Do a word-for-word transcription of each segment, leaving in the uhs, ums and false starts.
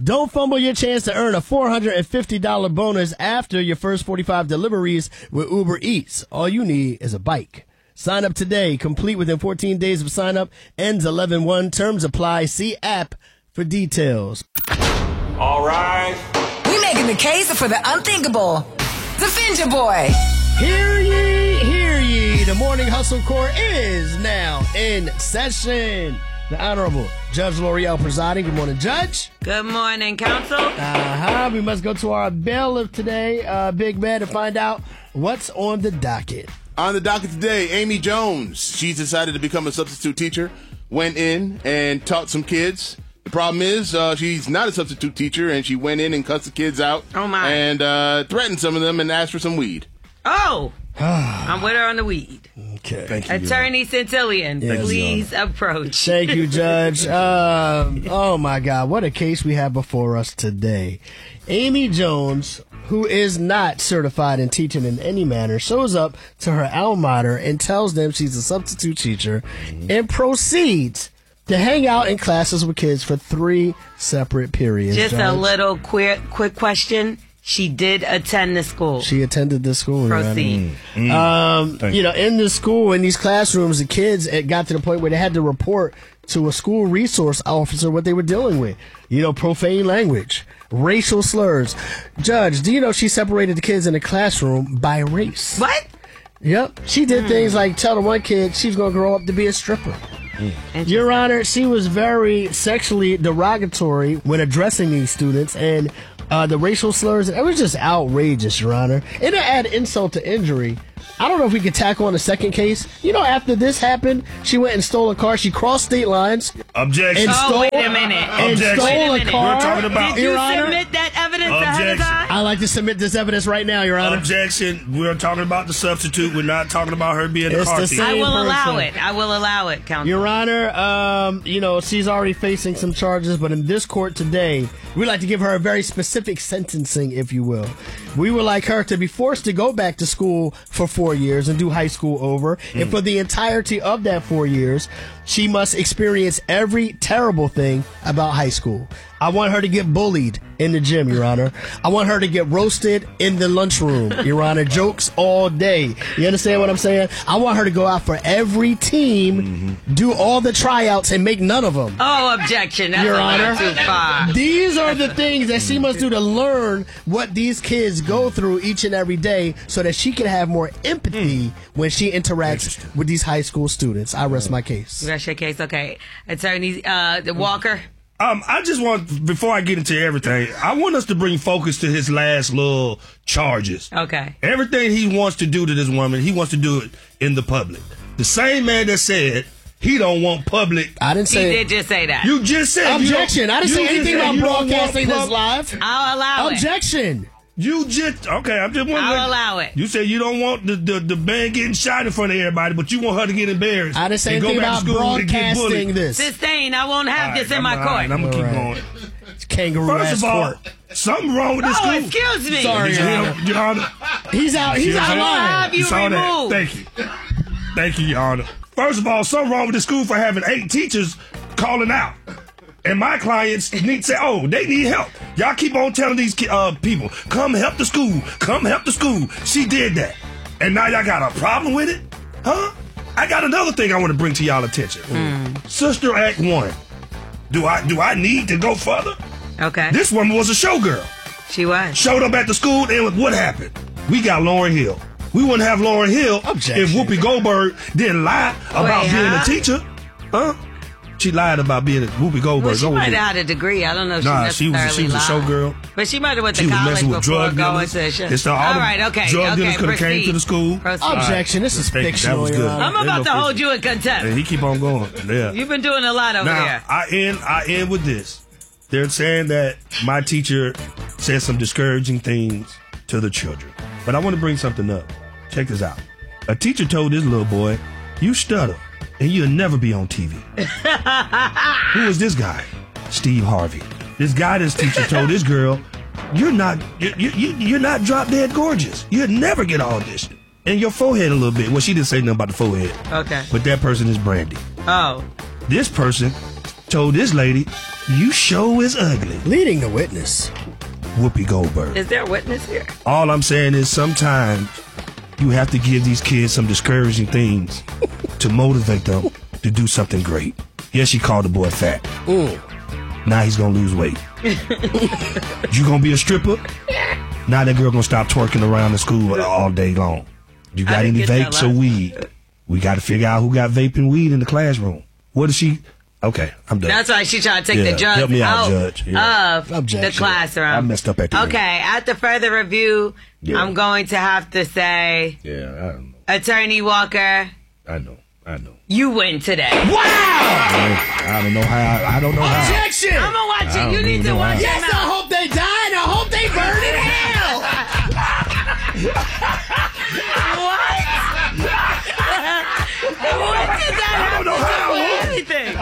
Don't fumble your chance to earn a four hundred fifty dollars bonus after your first forty-five deliveries with Uber Eats. All you need is a bike. Sign up today. Complete within fourteen days of sign up. Ends eleven one. Terms apply. See app for details. All right. We making the case for the unthinkable. Defend your boy. Hear ye, hear ye. The Morning Hustle Court is now in session. The Honorable Judge L'Oreal presiding. Good morning, Judge. Good morning, Counsel. Uh-huh. We must go to our bailiff today, uh, Big Man, to find out what's on the docket. On the docket today, Amy Jones. She's decided to become a substitute teacher. Went in and taught some kids. The problem is uh, she's not a substitute teacher, and she went in and cussed the kids out. Oh, my. And uh, threatened some of them and asked for some weed. Oh. I'm with her on the weed. Okay. Thank you. Attorney Centillion, Yes, please approach. Thank you, Judge. Um, oh, my God. What a case we have before us today. Amy Jones, who is not certified in teaching in any manner, shows up to her alma mater and tells them she's a substitute teacher and proceeds to hang out in classes with kids for three separate periods. Just Judge. a little quick, quick question. She did attend the school. She attended the school. Proceed. Mm. Um, you know, in the school, in these classrooms, the kids it got to the point where they had to report to a school resource officer what they were dealing with. You know, profane language, racial slurs. Judge, do you know she separated the kids in the classroom by race? What? Yep. She did mm. things like tell the one kid she's going to grow up to be a stripper. Mm. Your Honor, she was very sexually derogatory when addressing these students, and uh, the racial slurs, it was just outrageous, Your Honor. And to add insult to injury, I don't know if we could tackle on a second case. You know, after this happened, she went and stole a car. She crossed state lines. Objection. And Oh, stole, wait a minute. And Objection. stole Wait a a minute. car. We're talking about- Did you Your Honor, submit that evidence ahead of Objection. time? I like to submit this evidence right now, Your Honor. Objection. We're talking about the substitute. We're not talking about her being a It's car the thief. same- I will person. allow it. I will allow it, Counsel. Your Honor, um, you know, she's already facing some charges, but in this court today, we'd like to give her a very specific sentencing, if you will. We would like her to be forced to go back to school for four years and do high school over. Mm. And for the entirety of that four years, she must experience every terrible thing about high school. I want her to get bullied in the gym, Your Honor. I want her to get roasted in the lunchroom, Your Honor. Jokes all day. You understand what I'm saying? I want her to go out for every team, mm-hmm. do all the tryouts, and make none of them. Oh, objection. That's Your a Honor. little too far. These are the things that she must do to learn what these kids go through each and every day so that she can have more empathy mm. when she interacts with these high school students. I rest my case. Rest your case. Okay. Attorney uh, Walker. Um, I just want, before I get into everything, I want us to bring focus to his last little charges. Okay. Everything he wants to do to this woman, he wants to do it in the public. The same man that said he don't want public. I didn't He say did just say that. You just said objection. You I didn't say anything about broadcasting this pub- live. I'll allow it. Objection. You just okay. I'm just wondering. I'll allow it. You said you don't want the, the the man getting shot in front of everybody, but you want her to get embarrassed. I didn't say and go anything back about to school and get bullied. broadcasting this. Sustain. I won't have All this right, in my I'm, court. all right, I'm gonna keep All going. right. It's kangaroo First ass of all, court. something wrong with this Oh, school. excuse me. Sorry, Your Your Honor. Honor. Your Honor. He's out. He's Your out of Honor. line. have you saw that. removed. Thank you. Thank you, Your Honor. First of all, something wrong with the school for having eight teachers calling out. And my clients need to say, oh, they need help. Y'all keep on telling these uh, people, come help the school. Come help the school. She did that. And now y'all got a problem with it? Huh? I got another thing I want to bring to y'all attention. Mm. Sister Act one. Do I do I need to go further? Okay. This woman was a showgirl. She was. Showed up at the school, and what happened? We got Lauryn Hill. We wouldn't have Lauryn Hill Objection. if Whoopi Goldberg didn't lie about Wait, being huh? a teacher. Huh? She lied about being a Whoopi Goldberg. Well, she Go might ahead. have had a degree. I don't know if Nah, she she was necessarily she was a lied. showgirl. But she might have went She to was college messing with before drug going dealers. to sh- It's the- all All the right, okay. drug dealers okay, coulda came proceed. to the school. Proceed. Objection. This is Thank you. fictional, That was Your good. Honor. I'm about to hold you in contempt. And he keep on going. Yeah. You've been doing a lot over Now, there. I end, I end with this. They're saying that my teacher said some discouraging things to the children. But I want to bring something up. Check this out. A teacher told this little boy, you stutter, and you'll never be on T V. Who is this guy? Steve Harvey. This guidance teacher told this girl, you're not, you, you, you're not drop dead gorgeous. You'll never get auditioned. And your forehead a little bit. Well, she didn't say nothing about the forehead. Okay. But that person is Brandy. Oh. This person told this lady, You show is ugly. Leading the witness. Whoopi Goldberg. Is there a witness here? All I'm saying is sometimes you have to give these kids some discouraging things to motivate them to do something great. Yes, she called the boy fat. Mm. Now he's gonna lose weight. You gonna be a stripper? Now that girl gonna stop twerking around the school all day long. You got any vapes or weed? We got to figure out who got vape and weed in the classroom. What is she? Okay, I'm done. That's why she tried to take Yeah, the drugs help me out, out Judge. Yeah. of Objection. the classroom. I messed up at the Okay, after further review, Yeah. I'm going to have to say, Yeah, I don't know. Attorney Walker, I know. I know. you win today. Wow! I don't know how. I don't know how. Objection! I'm gonna watch I it. don't You need even to know watch how. it. Yes, I hope they die and I hope they burn in hell! What? What did that have to do with anything?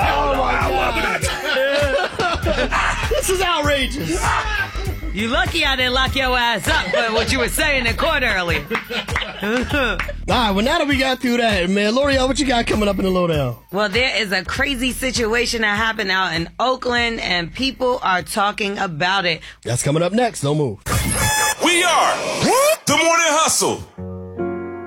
This is outrageous. You lucky I didn't lock your ass up for what you were saying in court earlier. All right, well, now that we got through that, man, L'Oreal, what you got coming up in the lowdown? Well, there is a crazy situation that happened out in Oakland, and people are talking about it. That's coming up next. Don't move. We are the Morning Hustle.